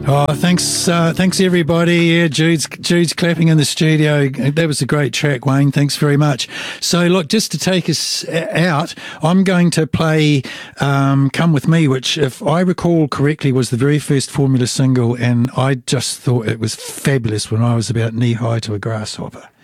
Oh, thanks everybody. Yeah, Jude's clapping in the studio. That was a great track, Wayne. Thanks very much. So, look, just to take us out, I'm going to play "Come With Me," which, if I recall correctly, was the very first Formula single, and I just thought it was fabulous when I was about knee high to a grasshopper.